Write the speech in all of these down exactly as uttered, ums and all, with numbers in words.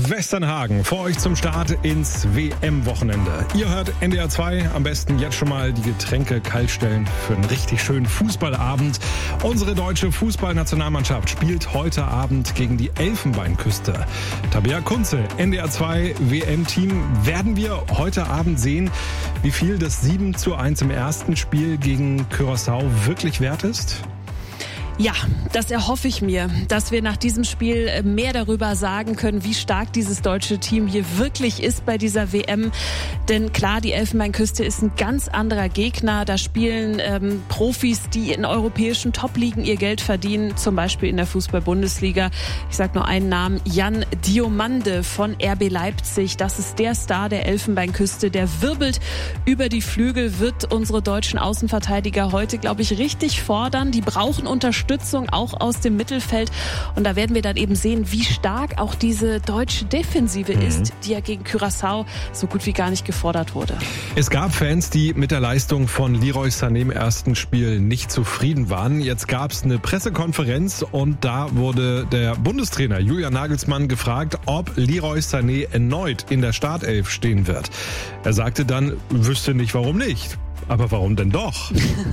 Westernhagen vor euch zum Start ins W M-Wochenende. Ihr hört N D R zwei, am besten jetzt schon mal die Getränke kaltstellen für einen richtig schönen Fußballabend. Unsere deutsche Fußballnationalmannschaft spielt heute Abend gegen die Elfenbeinküste. Tabea Kunze, N D R zwei W M-Team. Werden wir heute Abend sehen, wie viel das sieben zu eins im ersten Spiel gegen Curaçao wirklich wert ist? Ja, das erhoffe ich mir, dass wir nach diesem Spiel mehr darüber sagen können, wie stark dieses deutsche Team hier wirklich ist bei dieser W M. Denn klar, die Elfenbeinküste ist ein ganz anderer Gegner. Da spielen ähm, Profis, die in europäischen Top-Ligen ihr Geld verdienen, zum Beispiel in der Fußball-Bundesliga. Ich sage nur einen Namen, Jan Diomande von R B Leipzig. Das ist der Star der Elfenbeinküste. Der wirbelt über die Flügel, wird unsere deutschen Außenverteidiger heute, glaube ich, richtig fordern. Die brauchen Unterstützung. Unterstützung auch aus dem Mittelfeld. Und da werden wir dann eben sehen, wie stark auch diese deutsche Defensive mhm. ist, die ja gegen Curaçao so gut wie gar nicht gefordert wurde. Es gab Fans, die mit der Leistung von Leroy Sané im ersten Spiel nicht zufrieden waren. Jetzt gab es eine Pressekonferenz und da wurde der Bundestrainer Julian Nagelsmann gefragt, ob Leroy Sané erneut in der Startelf stehen wird. Er sagte dann, wüsste nicht, warum nicht. Aber warum denn doch?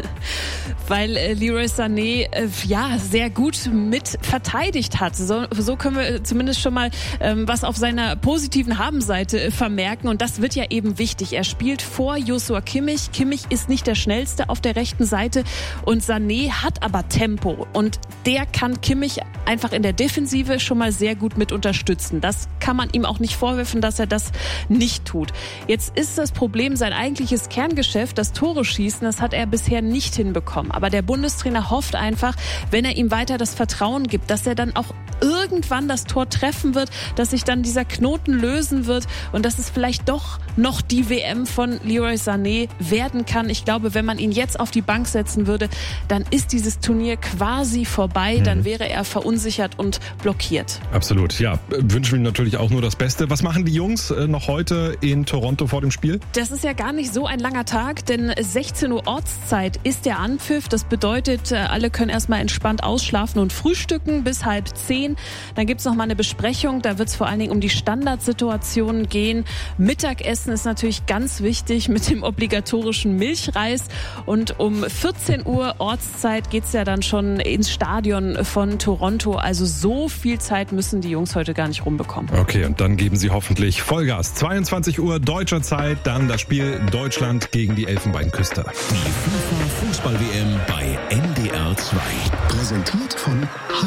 Weil äh, Leroy Sané äh, ja sehr gut mit verteidigt hat. So, so können wir zumindest schon mal ähm, was auf seiner positiven Habenseite äh, vermerken. Und das wird ja eben wichtig. Er spielt vor Joshua Kimmich. Kimmich ist nicht der schnellste auf der rechten Seite. Und Sané hat aber Tempo. Und der kann Kimmich einfach in der Defensive schon mal sehr gut mit unterstützen. Das kann man ihm auch nicht vorwerfen, dass er das nicht tut. Jetzt ist das Problem, sein eigentliches Kerngeschäft, das Tore schießen, das hat er bisher nicht hinbekommen. Aber der Bundestrainer hofft einfach, wenn er ihm weiter das Vertrauen gibt, dass er dann auch irgendwann das Tor treffen wird, dass sich dann dieser Knoten lösen wird und dass es vielleicht doch noch die W M von Leroy Sané werden kann. Ich glaube, wenn man ihn jetzt auf die Bank setzen würde, dann ist dieses Turnier quasi vorbei. Mhm. Dann wäre er verunsichert und blockiert. Absolut, ja. Wünschen wir ihm natürlich auch nur das Beste. Was machen die Jungs noch heute in Toronto vor dem Spiel? Das ist ja gar nicht so ein langer Tag, denn sechzehn Uhr Ortszeit ist der Anpfiff. Das bedeutet, alle können erstmal entspannt ausschlafen und frühstücken bis halb zehn. Dann gibt's noch mal eine Besprechung. Da wird's vor allen Dingen um die Standardsituationen gehen. Mittagessen ist natürlich ganz wichtig mit dem obligatorischen Milchreis. Und um vierzehn Uhr Ortszeit geht's ja dann schon ins Stadion von Toronto. Also so viel Zeit müssen die Jungs heute gar nicht rumbekommen. Okay, und dann geben sie hoffentlich Vollgas. zweiundzwanzig Uhr deutscher Zeit, dann das Spiel Deutschland gegen die Elfenbeinküste. Die FIFA Fußball-W M bei N D R zwei. Präsentiert von